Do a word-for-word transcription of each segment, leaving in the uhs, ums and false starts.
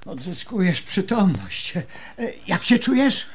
Odzyskujesz przytomność. Jak się czujesz?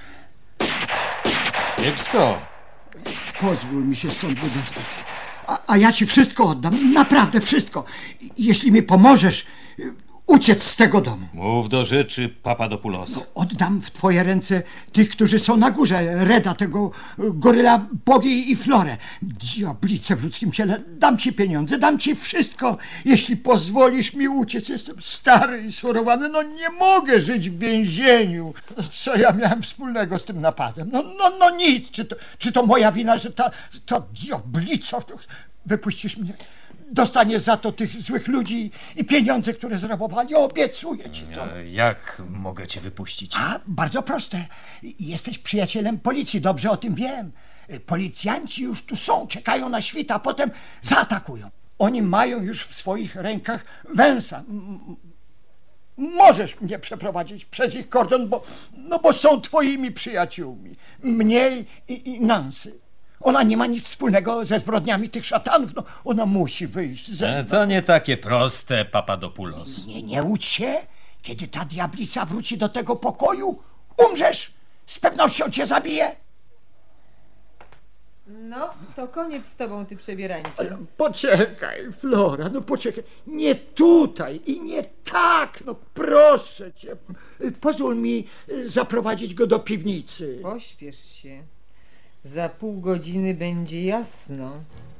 Kiepsko. Pozwól mi się stąd wydostać. A, a ja ci wszystko oddam, naprawdę wszystko. Jeśli mi pomożesz uciec z tego domu. Mów do rzeczy, Papadopoulos. No, oddam w twoje ręce tych, którzy są na górze. Reda, tego goryla, Bogi i Florę. Diablice w ludzkim ciele. Dam ci pieniądze, dam ci wszystko, jeśli pozwolisz mi uciec. Jestem stary i schorowany. No nie mogę żyć w więzieniu. No, co ja miałem wspólnego z tym napadem? No, no, no nic. Czy to, czy to moja wina, że ta, ta diablica... Wypuścisz mnie? Dostaniesz za to tych złych ludzi i pieniądze, które zrabowali. Obiecuję ci to. Jak mogę cię wypuścić? A, bardzo proste. Jesteś przyjacielem policji, dobrze o tym wiem. Policjanci już tu są, czekają na świt, a potem zaatakują. Oni mają już w swoich rękach węsa. Możesz mnie przeprowadzić przez ich kordon, bo, no bo są twoimi przyjaciółmi. Mnie i, i Nancy. Ona nie ma nic wspólnego ze zbrodniami tych szatanów. No, ona musi wyjść ze mną. To nie takie proste, Papadopoulos. Nie, nie łudź się. Kiedy ta diablica wróci do tego pokoju, umrzesz. Z pewnością cię zabije. No, to koniec z tobą, ty przebierańcze. Poczekaj, Flora, no poczekaj. Nie tutaj i nie tak. No proszę cię. Pozwól mi zaprowadzić go do piwnicy. Pośpiesz się. Za pół godziny będzie jasno.